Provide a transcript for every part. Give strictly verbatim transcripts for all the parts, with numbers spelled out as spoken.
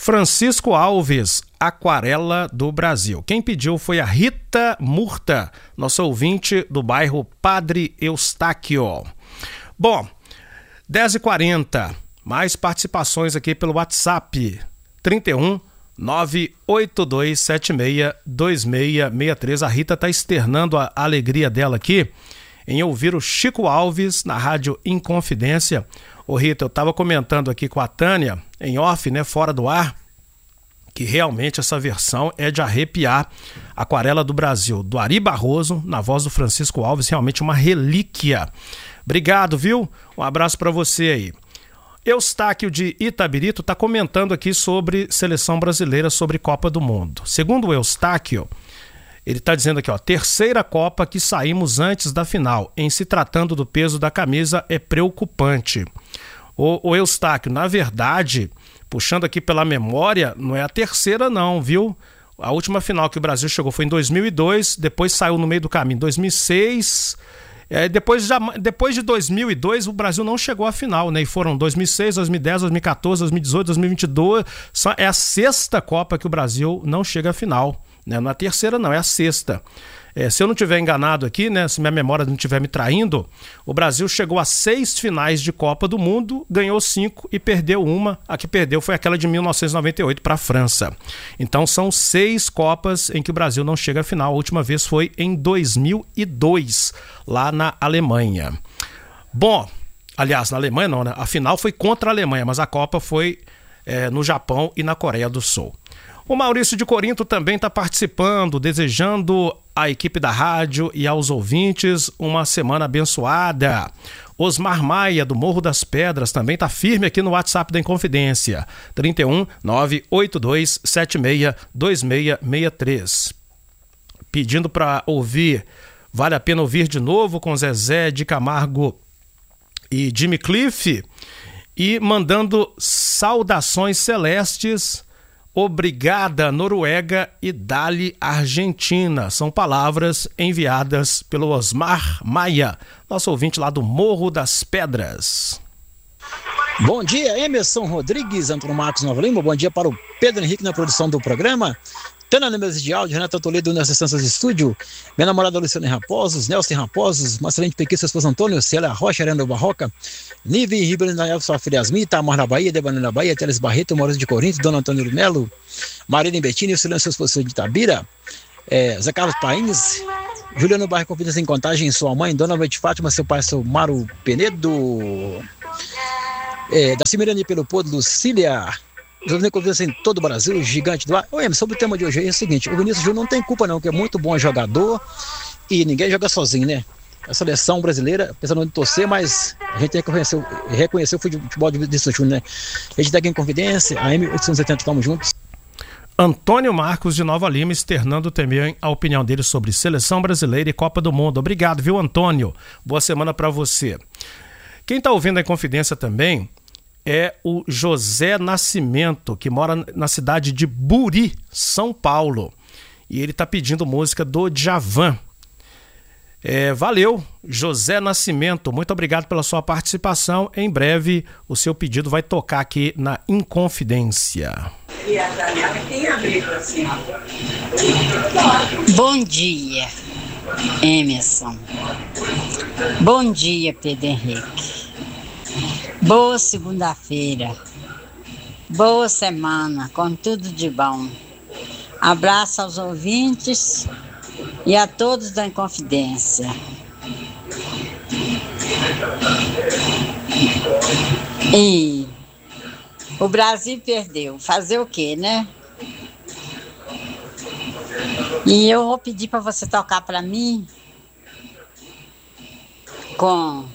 Francisco Alves, Aquarela do Brasil. Quem pediu foi a Rita Murta, nossa ouvinte do bairro Padre Eustáquio. Bom, dez e quarenta, mais participações aqui pelo WhatsApp, trinta e um, nove oito dois sete seis dois seis seis três. A Rita está externando a alegria dela aqui em ouvir o Chico Alves na Rádio Inconfidência. Ô Rita, eu estava comentando aqui com a Tânia, em off, né, fora do ar, que realmente essa versão é de arrepiar. Aquarela do Brasil, do Ari Barroso, na voz do Francisco Alves, realmente uma relíquia. Obrigado, viu? Um abraço para você aí. Eustáquio de Itabirito está comentando aqui sobre seleção brasileira, sobre Copa do Mundo. Segundo o Eustáquio, ele está dizendo aqui, ó, terceira Copa que saímos antes da final. Em se tratando do peso da camisa, é preocupante. O, o Eustáquio, na verdade, puxando aqui pela memória, não é a terceira não, viu? A última final que o Brasil chegou foi em dois mil e dois, depois saiu no meio do caminho em dois mil e seis... É, depois, já, depois de dois mil e dois, o Brasil não chegou à final, né? E foram dois mil e seis, dois mil e dez, dois mil e quatorze, dois mil e dezoito, dois mil e vinte e dois. É a sexta Copa que o Brasil não chega à final, né? Não é a terceira, não, é a sexta. É, se eu não estiver enganado aqui, né? Se minha memória não estiver me traindo, o Brasil chegou a seis finais de Copa do Mundo, ganhou cinco e perdeu uma. A que perdeu foi aquela de mil novecentos e noventa e oito para a França. Então são seis Copas em que o Brasil não chega à final. A última vez foi em dois mil e dois, lá na Alemanha. Bom, aliás, na Alemanha não, né? A final foi contra a Alemanha, mas a Copa foi é, no Japão e na Coreia do Sul. O Maurício de Corinto também está participando, desejando à equipe da rádio e aos ouvintes uma semana abençoada. Osmar Maia, do Morro das Pedras, também está firme aqui no WhatsApp da Inconfidência, trinta e um, nove oito dois sete seis dois seis seis três. Pedindo para ouvir, vale a pena ouvir de novo com Zezé de Camargo e Jimmy Cliff, e mandando saudações celestes. Obrigada, Noruega, e dali, Argentina. São palavras enviadas pelo Osmar Maia, nosso ouvinte lá do Morro das Pedras. Bom dia, Emerson Rodrigues, Antônio Marcos Nova Lima. Bom dia para o Pedro Henrique na produção do programa. Tana na mesa de áudio, Renata Toledo nas assistências de estúdio, minha namorada Luciana Raposos, Nelson Raposos, Marcelente Pequi, seu esposo Antônio, Célia Rocha, Arena Barroca, Nive Ribeiro Nael, sua filha Yasmin, Tamar na Bahia, Debana na Bahia, Teles Barreto, Maurício de Corinto, Dona Antônio Melo, Marina Bettini, o Silêncio, seu esposo de Itabira, é, Zé Carlos Pains, Juliano Barra Confidência em Contagem, sua mãe, Dona Noite Fátima, seu pai, seu Mário Penedo, é, da Cimirane pelo Podo, Lucília, Jovem Confiança em todo o Brasil, gigante do ar. Oi, sobre o tema de hoje é o seguinte: o Vinícius Júnior não tem culpa não, que é muito bom jogador e ninguém joga sozinho, né? A seleção brasileira, apesar de não torcer, mas a gente tem que reconhecer, reconhecer o futebol de Vinícius Júnior, né? A gente tá aqui em Confidência, a M oitocentos e oitenta, estamos juntos. Antônio Marcos de Nova Lima externando também a opinião dele sobre seleção brasileira e Copa do Mundo. Obrigado, viu, Antônio? Boa semana para você. Quem tá ouvindo a Confidência também é o José Nascimento, que mora na cidade de Buri, São Paulo. E ele está pedindo música do Djavan. É, valeu, José Nascimento. Muito obrigado pela sua participação. Em breve, o seu pedido vai tocar aqui na Inconfidência. Bom dia, Emerson. Bom dia, Pedro Henrique. Boa segunda-feira, boa semana, com tudo de bom. Abraço aos ouvintes e a todos da Inconfidência. E o Brasil perdeu, fazer o quê, né? E eu vou pedir para você tocar para mim com...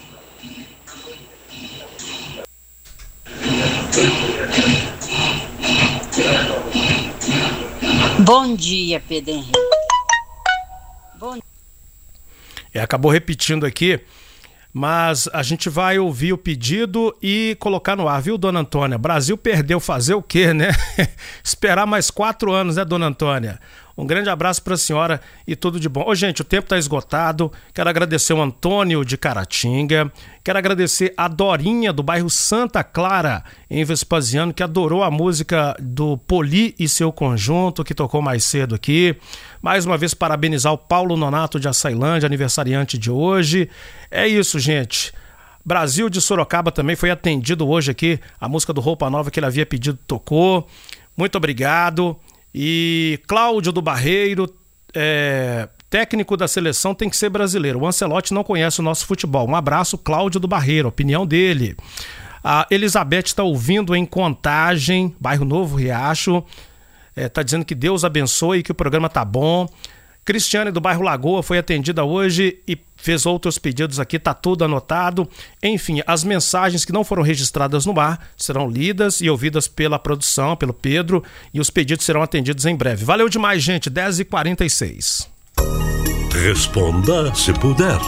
Bom dia, Pedro Henrique. Bom... É, acabou repetindo aqui, mas a gente vai ouvir o pedido e colocar no ar, viu, dona Antônia? Brasil perdeu, fazer o quê, né? Esperar mais quatro anos, né, dona Antônia? Um grande abraço para a senhora e tudo de bom. Ô, gente, o tempo está esgotado. Quero agradecer o Antônio de Caratinga. Quero agradecer a Dorinha, do bairro Santa Clara, em Vespasiano, que adorou a música do Poli e seu conjunto, que tocou mais cedo aqui. Mais uma vez, parabenizar o Paulo Nonato de Açailândia, aniversariante de hoje. É isso, gente. Brasil de Sorocaba também foi atendido hoje aqui. A música do Roupa Nova que ele havia pedido tocou. Muito obrigado. E Cláudio do Barreiro, é, técnico da seleção tem que ser brasileiro. O Ancelotti não conhece o nosso futebol. Um abraço, Cláudio do Barreiro, opinião dele. A Elizabeth está ouvindo em Contagem, bairro Novo Riacho. Está é, dizendo que Deus abençoe e que o programa tá bom. Cristiane do bairro Lagoa foi atendida hoje e fez outros pedidos aqui, tá tudo anotado. Enfim, as mensagens que não foram registradas no ar serão lidas e ouvidas pela produção, pelo Pedro, e os pedidos serão atendidos em breve. Valeu demais, gente. dez e quarenta e seis. Responda se puder.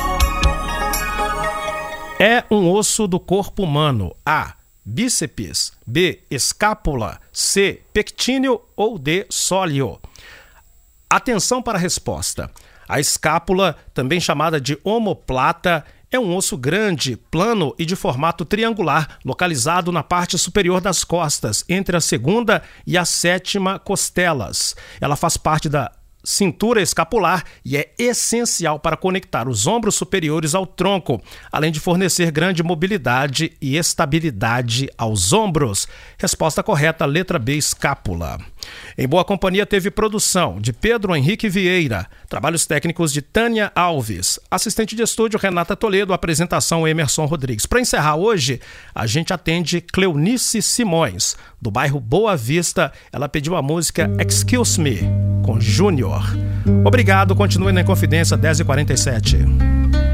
É um osso do corpo humano. A. Bíceps. B. Escápula. C. Pectíneo ou D. Sóleo. Atenção para a resposta. A escápula, também chamada de omoplata, é um osso grande, plano e de formato triangular, localizado na parte superior das costas, entre a segunda e a sétima costelas. Ela faz parte da cintura escapular e é essencial para conectar os ombros superiores ao tronco, além de fornecer grande mobilidade e estabilidade aos ombros. Resposta correta, letra B, escápula. Em Boa Companhia teve produção de Pedro Henrique Vieira, trabalhos técnicos de Tânia Alves, assistente de estúdio Renata Toledo, apresentação Emerson Rodrigues. Para encerrar hoje, a gente atende Cleonice Simões, do bairro Boa Vista. Ela pediu a música Excuse Me, com Júnior. Obrigado, continue na Inconfidência, dez e quarenta e sete.